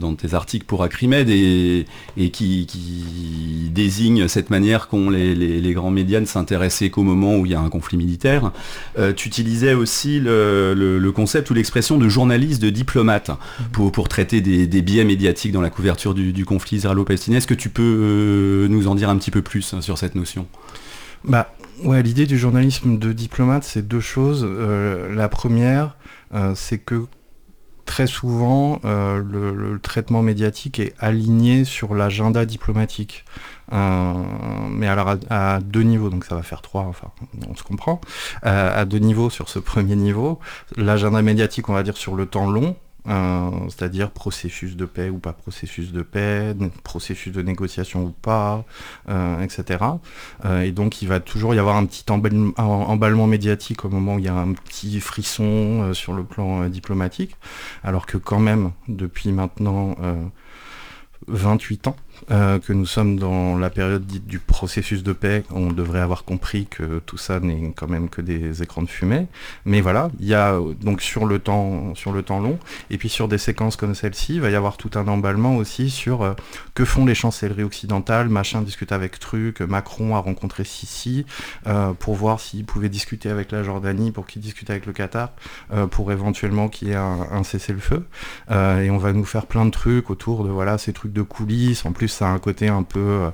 dans tes articles pour Acrimed et qui désigne cette manière qu'ont les grands médias de s'intéresser qu'au moment où il y a un conflit militaire. Tu utilisais aussi le concept ou l'expression de journaliste, de diplomate pour traiter des biais médiatiques dans la couverture du conflit israélo-palestinien. Est-ce que tu peux nous en dire un petit peu plus sur cette notion ? Ouais, l'idée du journalisme de diplomate, c'est deux choses. La première, c'est que très souvent, le traitement médiatique est aligné sur l'agenda diplomatique. Mais alors à deux niveaux, donc ça va faire trois, enfin on se comprend. À deux niveaux, sur ce premier niveau, l'agenda médiatique, on va dire sur le temps long, c'est-à-dire processus de paix ou pas processus de paix, processus de négociation ou pas, etc. Et donc il va toujours y avoir un petit emballement médiatique au moment où il y a un petit frisson sur le plan diplomatique, alors que quand même, depuis maintenant 28 ans, que nous sommes dans la période dite du processus de paix, on devrait avoir compris que tout ça n'est quand même que des écrans de fumée. Mais voilà, il y a donc sur le temps long, et puis sur des séquences comme celle-ci, il va y avoir tout un emballement aussi sur que font les chancelleries occidentales, machin discute avec truc, Macron a rencontré Sisi pour voir s'il pouvait discuter avec la Jordanie, pour qu'il discute avec le Qatar, pour éventuellement qu'il y ait un cessez-le-feu. Et on va nous faire plein de trucs autour de ces trucs de coulisses. En plus, ça a un côté un peu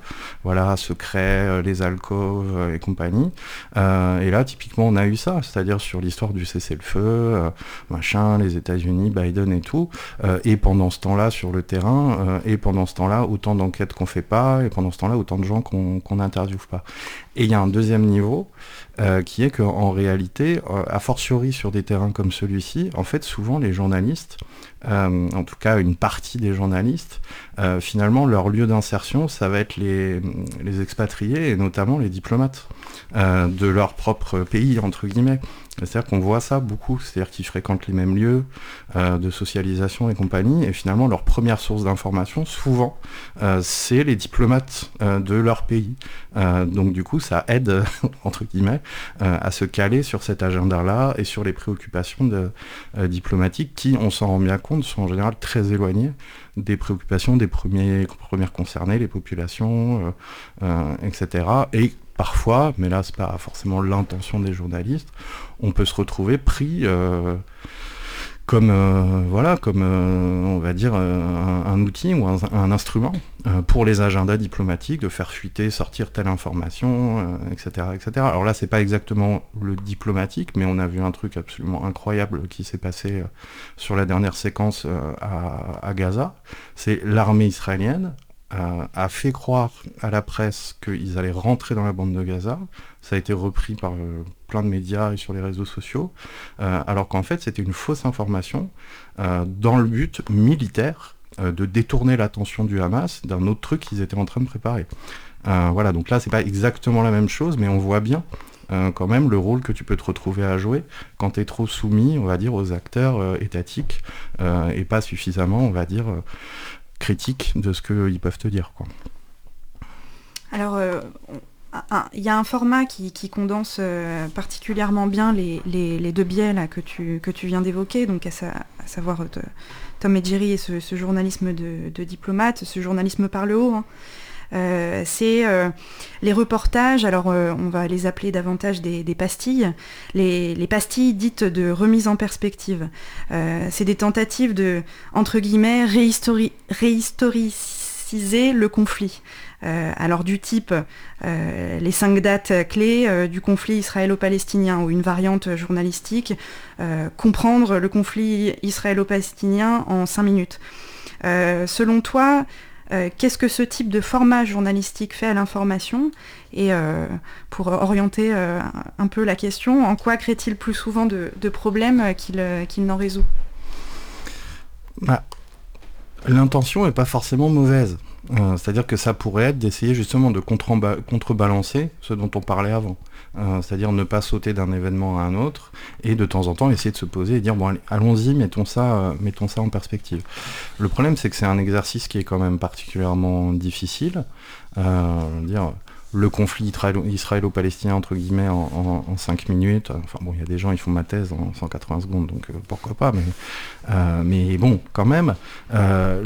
secret, les alcôves et compagnie. Et là, typiquement, on a eu ça, c'est-à-dire sur l'histoire du cessez-le-feu, les États-Unis, Biden et tout. Et pendant ce temps-là, sur le terrain, et pendant ce temps-là, autant d'enquêtes qu'on fait pas, et pendant ce temps-là, autant de gens qu'on n'interviewe pas. Et il y a un deuxième niveau qui est qu'en réalité, a fortiori sur des terrains comme celui-ci, en fait, souvent les journalistes, en tout cas une partie des journalistes, finalement leur lieu d'insertion, ça va être les expatriés et notamment les diplomates de leur propre pays, entre guillemets. C'est-à-dire qu'on voit ça beaucoup, c'est-à-dire qu'ils fréquentent les mêmes lieux de socialisation et compagnie, et finalement leur première source d'information, souvent, c'est les diplomates de leur pays. Donc du coup, ça aide, entre guillemets, à se caler sur cet agenda-là et sur les préoccupations diplomatiques qui, on s'en rend bien compte, sont en général très éloignées des préoccupations des premières concernées, les populations, etc. Et parfois, mais là c'est pas forcément l'intention des journalistes, on peut se retrouver pris comme on va dire un outil ou un instrument pour les agendas diplomatiques, de faire fuiter, sortir telle information, etc., etc. Alors là, c'est pas exactement le diplomatique, mais on a vu un truc absolument incroyable qui s'est passé sur la dernière séquence à Gaza. C'est l'armée israélienne a fait croire à la presse qu'ils allaient rentrer dans la bande de Gaza. Ça a été repris par plein de médias et sur les réseaux sociaux, alors qu'en fait c'était une fausse information dans le but militaire de détourner l'attention du Hamas d'un autre truc qu'ils étaient en train de préparer. Donc là c'est pas exactement la même chose, mais on voit bien quand même le rôle que tu peux te retrouver à jouer quand tu es trop soumis, on va dire, aux acteurs étatiques et pas suffisamment, on va dire, critique de ce qu'ils peuvent te dire, quoi. Alors, il y a un format qui condense particulièrement bien les deux biais là, que tu viens d'évoquer, donc à savoir Tom et Jerry et ce journalisme de diplomate, ce journalisme par le haut. C'est les reportages, alors on va les appeler davantage des pastilles, les pastilles dites de remise en perspective. C'est des tentatives de, entre guillemets, réhistoriciser le conflit. Alors du type les 5 dates clés du conflit israélo-palestinien, ou une variante journalistique, comprendre le conflit israélo-palestinien en 5 minutes. Selon toi, qu'est-ce que ce type de format journalistique fait à l'information ? Et pour orienter un peu la question, en quoi crée-t-il plus souvent de problèmes qu'il n'en résout ? L'intention n'est pas forcément mauvaise. C'est-à-dire que ça pourrait être d'essayer justement de contrebalancer ce dont on parlait avant. C'est-à-dire ne pas sauter d'un événement à un autre et de temps en temps essayer de se poser et dire bon, allons-y, mettons ça en perspective. Le problème, c'est que c'est un exercice qui est quand même particulièrement difficile. Le conflit israélo-palestinien, entre guillemets, en 5 minutes. Enfin bon, il y a des gens, ils font ma thèse en 180 secondes, donc pourquoi pas, mais bon, quand même.